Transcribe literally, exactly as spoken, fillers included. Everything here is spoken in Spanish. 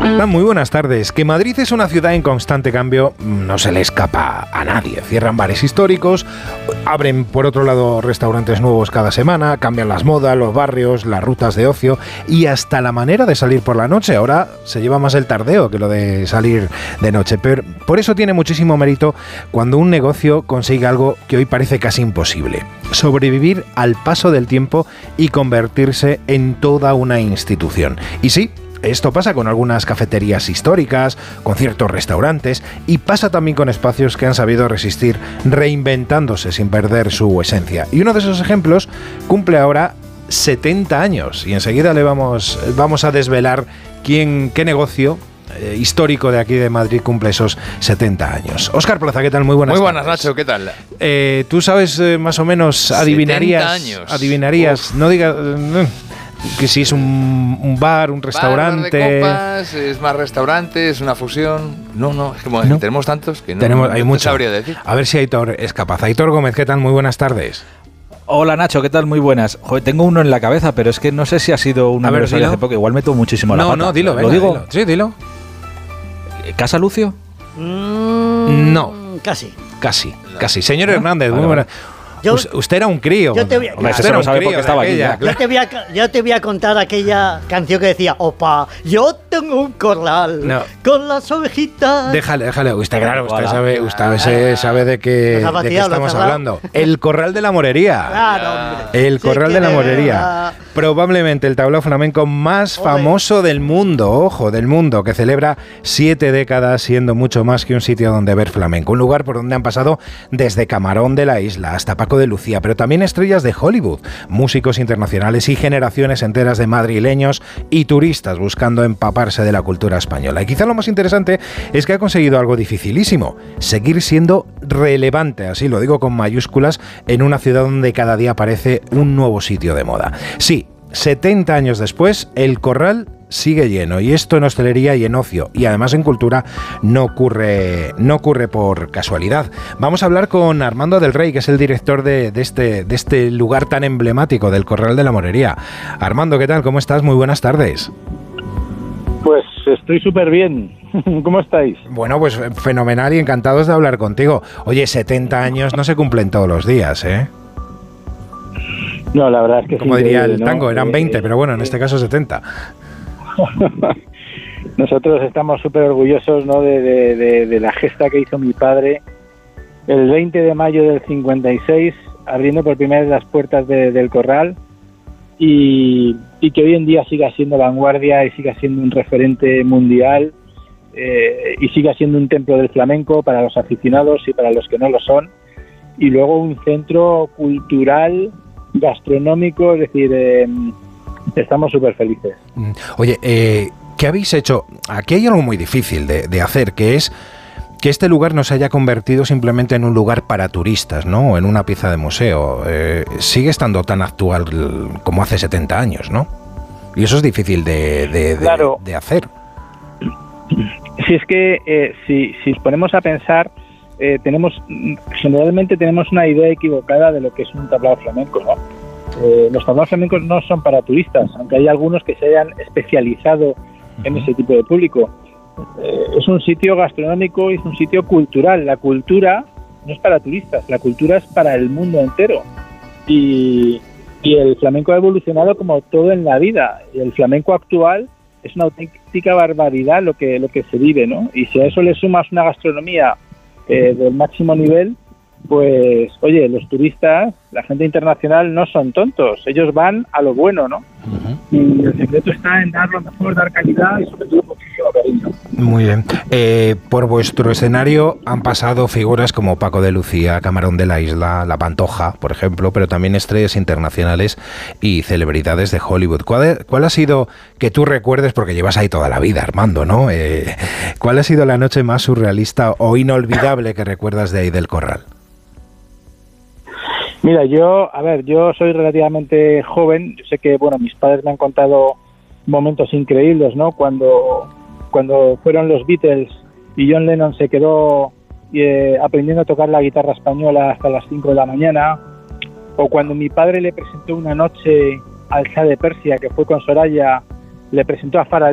Muy buenas tardes. Que Madrid es una ciudad en constante cambio no se le escapa a nadie. Cierran bares históricos, abren por otro lado restaurantes nuevos cada semana, cambian las modas, los barrios, las rutas de ocio y hasta la manera de salir por la noche. Ahora se lleva más el tardeo que lo de salir de noche. Pero por eso tiene muchísimo mérito cuando un negocio consigue algo que hoy parece casi imposible: sobrevivir al paso del tiempo y convertirse en toda una institución. Y sí, esto pasa con algunas cafeterías históricas, con ciertos restaurantes, y pasa también con espacios que han sabido resistir reinventándose sin perder su esencia. Y uno de esos ejemplos cumple ahora setenta años, y enseguida le vamos, vamos a desvelar quién, qué negocio eh, histórico de aquí de Madrid cumple esos setenta años. Óscar Plaza, ¿qué tal? Muy buenas Muy buenas, tardes. Nacho, ¿qué tal? Eh, Tú sabes eh, más o menos, adivinarías... setenta años. Adivinarías, Uf. no digas... Eh, que si es un, un bar, un restaurante. Bar, bar de copas, es más restaurante, es una fusión. No, no, es que bueno, ¿No? tenemos tantos que no, Tenemos, no hay te mucho. sabría decir. A ver si Aitor es capaz. Aitor Gómez, ¿qué tal? Muy buenas tardes. Hola Nacho, ¿qué tal? Muy buenas. Joder, tengo uno en la cabeza, pero es que no sé si ha sido un A ver, aniversario dilo. hace poco. Igual meto muchísimo la No, pata. no, dilo, ¿Lo venga, digo? dilo. Sí, dilo. ¿Casa Lucio? Mm, No. Casi. Casi, casi. Señor Hernández, Vale, muy buena. Yo- Us- usted era un crío. yo te voy a- Hombre, Usted eso era lo un sabe crío porque de estaba aquí aquella, ya. claro. Yo te, voy a, ca- yo te voy a contar aquella canción que decía: opa, yo tengo un corral No. con las ovejitas. Déjale, déjale. Usted, claro, usted Voilà. sabe, usted se- sabe de qué, Los ha de qué vaciado, los estamos ha dado. hablando. El Corral de la Morería. Claro, hombre. El Sí Corral que de la de Morería. verdad. Probablemente el tablao flamenco más Ole. famoso del mundo, ojo, del mundo, que celebra siete décadas siendo mucho más que un sitio donde ver flamenco. Un lugar por donde han pasado desde Camarón de la Isla hasta Paco de Lucía, pero también estrellas de Hollywood, músicos internacionales y generaciones enteras de madrileños y turistas buscando empaparse de la cultura española. Y quizá lo más interesante es que ha conseguido algo dificilísimo: seguir siendo relevante, así lo digo con mayúsculas, en una ciudad donde cada día aparece un nuevo sitio de moda. Sí, setenta años después, el Corral sigue lleno, y esto en hostelería y en ocio, y además en cultura, no ocurre, no ocurre por casualidad. Vamos a hablar con Armando del Rey, que es el director de, de, este, de este lugar tan emblemático del Corral de la Morería. Armando, ¿qué tal? ¿Cómo estás? Muy buenas tardes. Pues estoy súper bien. ¿Cómo estáis? Bueno, pues fenomenal y encantados de hablar contigo. Oye, setenta años no se cumplen todos los días, ¿eh? No, la verdad es que Como es diría el increíble, ¿no? tango, eran Eh, veinte, pero bueno, en este caso setenta. Nosotros estamos súper orgullosos, ¿no? de, de, de, de la gesta que hizo mi padre el veinte de mayo del cincuenta y seis, abriendo por primera vez las puertas de- del Corral, y, y que hoy en día siga siendo vanguardia y siga siendo un referente mundial, eh, y siga siendo un templo del flamenco para los aficionados y para los que no lo son, y luego un centro cultural, gastronómico, es decir, eh, estamos súper felices. Mm. Oye, eh, ¿qué habéis hecho? Aquí hay algo muy difícil de, de hacer, que es que este lugar no se haya convertido simplemente en un lugar para turistas, ¿no? O en una pieza de museo. Eh, sigue estando tan actual como hace setenta años, ¿no? Y eso es difícil de, de, de, Claro. de hacer. Si es que eh, si, si nos ponemos a pensar, eh, tenemos generalmente tenemos una idea equivocada de lo que es un tablao flamenco, ¿no? Eh, los tablaos flamencos no son para turistas, aunque hay algunos que se hayan especializado en ese tipo de público. Eh, es un sitio gastronómico y es un sitio cultural. La cultura no es para turistas, la cultura es para el mundo entero. Y, y el flamenco ha evolucionado como todo en la vida. Y el flamenco actual es una auténtica barbaridad lo que lo que se vive, ¿no? Y si a eso le sumas una gastronomía eh, del máximo nivel, pues, oye, los turistas, la gente internacional no son tontos, ellos van a lo bueno, ¿no? Uh-huh. Y el secreto está en dar lo mejor, dar calidad y sobre todo muchísimo cariño. Muy bien. Eh, por vuestro escenario han pasado figuras como Paco de Lucía, Camarón de la Isla, La Pantoja, por ejemplo, pero también estrellas internacionales y celebridades de Hollywood. ¿Cuál, cuál ha sido, que tú recuerdes, porque llevas ahí toda la vida, Armando, ¿no? Eh, ¿Cuál ha sido la noche más surrealista o inolvidable que recuerdas de ahí del Corral? Mira, yo, a ver, yo soy relativamente joven. Yo sé que, bueno, mis padres me han contado momentos increíbles, ¿no? Cuando, cuando fueron los Beatles y John Lennon se quedó eh, aprendiendo a tocar la guitarra española hasta las cinco de la mañana, o cuando mi padre le presentó una noche al Shah de Persia, que fue con Soraya, le presentó a Farah